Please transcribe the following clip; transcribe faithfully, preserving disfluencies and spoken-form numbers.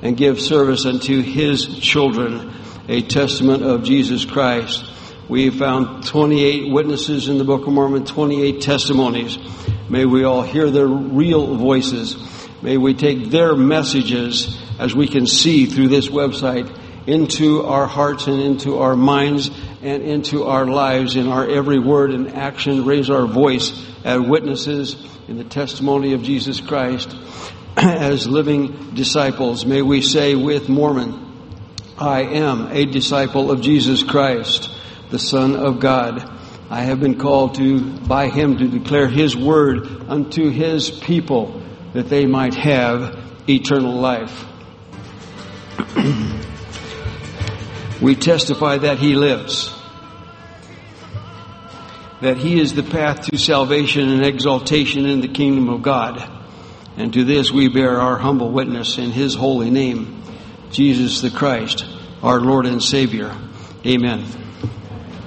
and give service unto his children, a testament of Jesus Christ. We found twenty-eight witnesses in the Book of Mormon, twenty-eight testimonies. May we all hear their real voices. May we take their messages, as we can see through this website, into our hearts and into our minds and into our lives, in our every word and action. Raise our voice as witnesses in the testimony of Jesus Christ as living disciples. May we say with Mormon, I am a disciple of Jesus Christ, the Son of God. I have been called to by him to declare his word unto his people, that they might have eternal life. We testify that he lives, that he is the path to salvation and exaltation in the kingdom of God. And to this we bear our humble witness in his holy name, Jesus the Christ, our Lord and Savior. Amen.